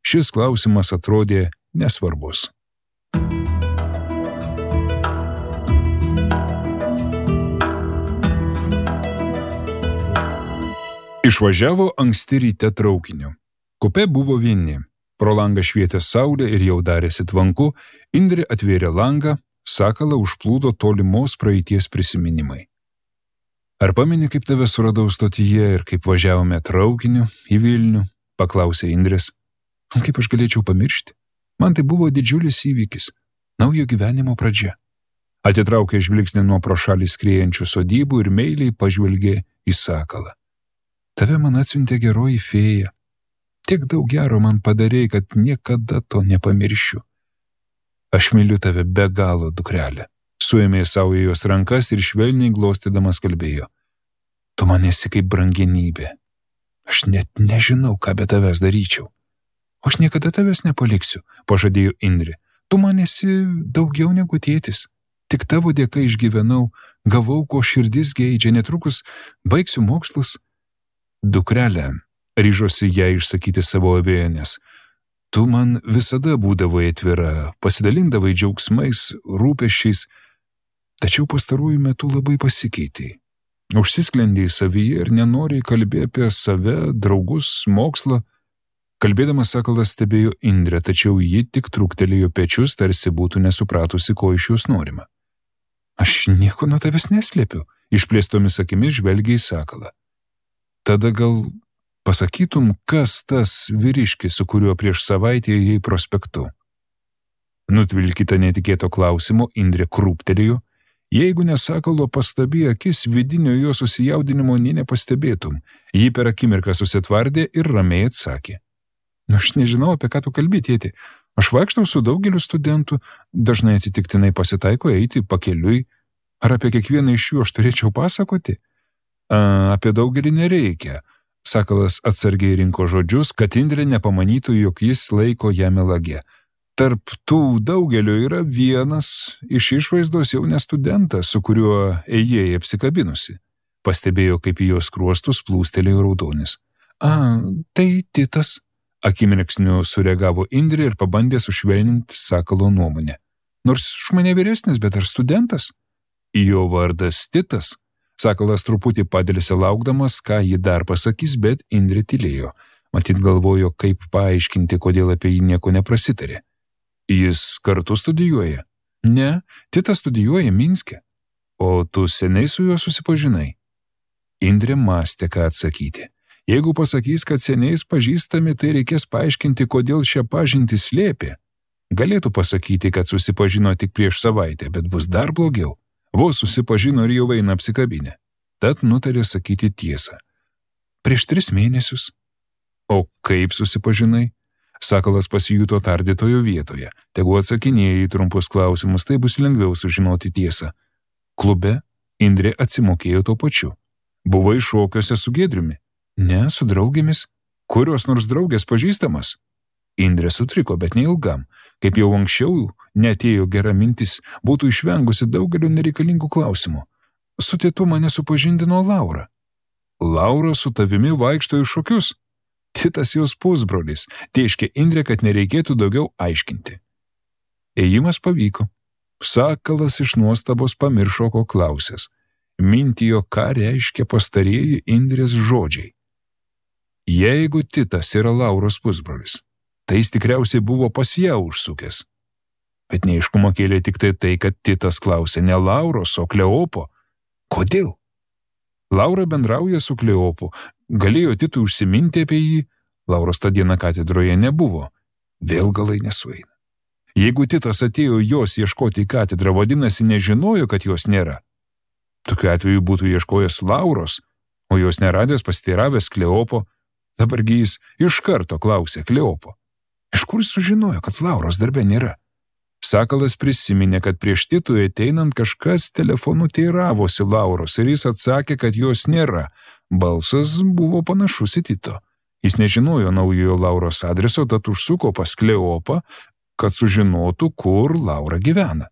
šis klausimas atrodė nesvarbus. Išvažiavo anksti ryte traukiniu. Kupė buvo vieni. Pro langą švietė saulė ir jau darėsi tvanku, Indrė atvėrė langą, Sakalą užplūdo tolimos praeities prisiminimai. Ar pameni, kaip tave suradau stotyje ir kaip važiavome traukiniu į Vilnių? Paklausė Indrės. Kaip aš galėčiau pamiršti? Man tai buvo didžiulis įvykis, naujo gyvenimo pradžia. Atitraukė žvilgsnį nuo pro šalį skriejančių sodybų ir meiliai pažvelgė į Sakalą. Tave man atsiuntė geroji fėja. Tiek daug gero man padarei, kad niekada to nepamiršiu. Aš myliu tave be galo, dukrelė. Suėmė savo jos rankas ir švelniai glostydamas kalbėjo. Tu man esi kaip brangenybė. Aš net nežinau, ką be tavęs daryčiau. Aš niekada tavęs nepaliksiu, pažadėjo Indrė. Tu man esi daugiau negu tėtis. Tik tavo dėka išgyvenau, gavau, ko širdis geidžia, netrukus baigsiu mokslus. Dukrelė, ryžosi ją išsakyti savo abejonės. Tu man visada būdavai atvira, pasidalindavai džiaugsmais, rūpesčiais, tačiau pastaruoju metu labai pasikeitei. Užsisklendei savyje ir nenoriai kalbėjai apie save, draugus, mokslą. Kalbėdamas Sakalas stebėjo Indrę, tačiau ji tik trūktelėjo pečius, tarsi būtų nesupratusi, ko iš jos norima. Aš nieko nuo tavęs neslėpiu, išplėstomis akimis žvelgia į Sakalą. Tada gal pasakytum, kas tas vyriškis, su kuriuo prieš savaitę ėjai prospektu? Nutvilkyta netikėto klausimo, Indrė krūptelėjo. Jeigu ne Sakalo pastabi akis, vidinio jo susijaudinimo nė nepastebėtum. Ji per akimirką susitvardė ir ramiai atsakė. Aš nežinau, apie ką tu kalbi, tėti. Aš vaikštau su daugeliu studentų, dažnai atsitiktinai pasitaiko eiti pakeliui. Ar apie kiekvieną iš jų aš turėčiau pasakoti? Apie daugelį nereikia. Sakalas atsargiai rinko žodžius, kad Indrė nepamanytų, jog jis laiko ją melage. Tarp tų daugelio yra vienas iš išvaizdos jau ne studentas, su kuriuo ėjai apsikabinusi. Pastebėjo, kaip į jos skruostus plūstelėjo raudonis. Tai Titas, akimirksniu sureagavo Indrė ir pabandė sušvelninti Sakalo nuomonę. Nors už mane vyresnis, bet ar studentas? Jo vardas Titas. Sakalas truputį padėlėsi laukdamas, ką ji dar pasakys, bet Indrė tylėjo. Matyt galvojo, kaip paaiškinti, kodėl apie jį nieko neprasitarė. Jis kartu studijuoja? Ne, Titas studijuoja Minske. O tu seniai su juo susipažinai? Indrė mąstė, ką atsakyti. Jeigu pasakys, kad seniai pažįstami, tai reikės paaiškinti, kodėl šią pažintį slėpė. Galėtų pasakyti, kad susipažino tik prieš savaitę, bet bus dar blogiau. Vos susipažino ir jau eina apsikabinę. Tad nutarė sakyti tiesą. Prieš 3 mėnesius. O kaip susipažinai? Sakalas pasijuto tardytojo vietoje. Tegu atsakinėja į trumpus klausimus, tai bus lengviau sužinoti tiesą. Klube Indrė atsimokėjo tuo pačiu. Buvai šokiuose su Giedriumi? Ne, su draugėmis. Kurios nors draugės pažįstamas? Indrė sutriko, bet neilgam. Kaip jau anksčiau neatėjo gera mintis, būtų išvengusi daugelio nereikalingų klausimų. Su tėtu mane supažindino Laura. Laura su tavimi vaikšto į šokius? Titas jos pusbrolis, tėškė Indrė, kad nereikėtų daugiau aiškinti. Ėjimas pavyko. Sakalas iš nuostabos pamiršo, ko klausęs. Mintijo, ką reiškia pastarieji Indrės žodžiai. Jeigu Titas yra Lauros pusbrolis, tai jis tikriausiai buvo pas ją užsukęs. Bet neaiškumą kėlė tik tai, kad Titas klausė ne Lauros, o Kleopo. Kodėl? Laura bendrauja su Kleopu. Galėjo Titui užsiminti apie jį. Lauros tą dieną katedroje nebuvo. Vėl galai nesueina. Jeigu Titas atėjo jos ieškoti į katedrą, vadinasi, nežinojo, kad jos nėra. Tokiu atveju būtų ieškojęs Lauros, o jos neradęs pasiteiravęs Kleopo. Dabargi jis iš karto klausė Kleopo. Iš kur sužinojo, kad Lauros darbe nėra? Sakalas prisiminė, kad prieš Titui ateinant kažkas telefonu teiravosi Lauros ir jis atsakė, kad jos nėra. Balsas buvo panašus į Tito. Jis nežinojo naujojo Lauros adreso, tad užsuko pas Kleopą, kad sužinotų, kur Laura gyvena.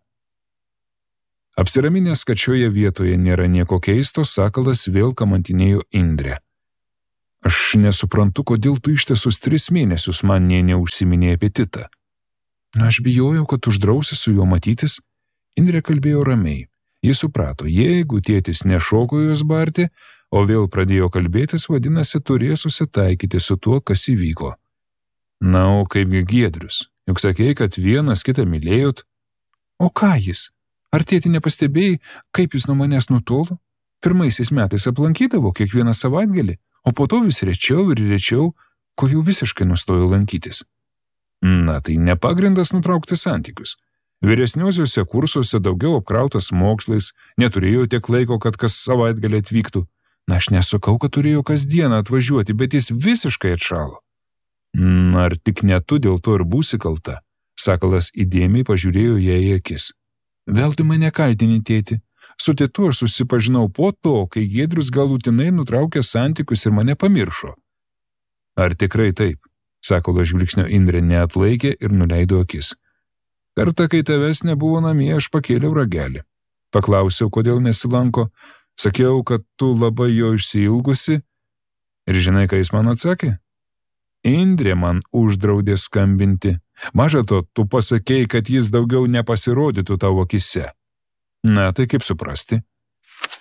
Apsiraminęs, kad šioje vietoje nėra nieko keisto, Sakalas vėl kamantinėjo Indrę. Aš nesuprantu, kodėl tu ištisus 3 mėnesius man neužsiminėjai apie Titą. Aš bijojau, kad uždrausi su juo matytis. Indrė kalbėjo ramiai. Jis suprato, jeigu tėtis nešoko jos barti, o vėl pradėjo kalbėtis, vadinasi, turės susitaikyti su tuo, kas įvyko. Na, o kaipgi Giedrius? Juk sakėjai, kad vienas kitą mylėjot. O ką jis? Ar tėti nepastebėjai, kaip jis nuo manęs nutolo? Pirmaisiais metais aplankydavo kiekvieną savaitgalį, o po to vis rečiau ir rečiau, kol jau visiškai nustojo lankytis. Na, tai nepagrindas nutraukti santykius. Vyresniuosiuose kursuose daugiau apkrautas mokslais, neturėjo tiek laiko, kad kas savaitgalį atvyktų. Na, aš nesakau, kad turėjo kasdieną atvažiuoti, bet jis visiškai atšalo. Ar tik ne tu dėl to ir būsi kalta? Sakalas įdėmiai pažiūrėjo jai į akis. Vėl tu mane kaltini, tėti. Su tėtu aš susipažinau po to, kai Giedrius galutinai nutraukė santykius ir mane pamiršo. Ar tikrai taip? Sakalo žvilgsnio Indrė neatlaikė ir nuleido akis. Kartą, kai tavęs nebuvo namie, aš pakėliau ragelį. Paklausiau, kodėl nesilanko. Sakiau, kad tu labai jo išsiilgusi. Ir žinai, ką jis man atsakė? Indrė man uždraudė skambinti. Maža to, tu pasakei, kad jis daugiau nepasirodytų tavo akise. Na, tai kaip suprasti?